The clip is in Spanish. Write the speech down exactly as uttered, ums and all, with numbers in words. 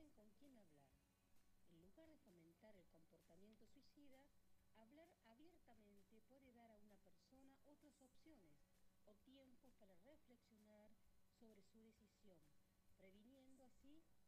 saben con quién hablar. En lugar de fomentar el comportamiento suicida, hablar abiertamente puede dar a una persona otras opciones o tiempos para reflexionar sobre su decisión, previniendo así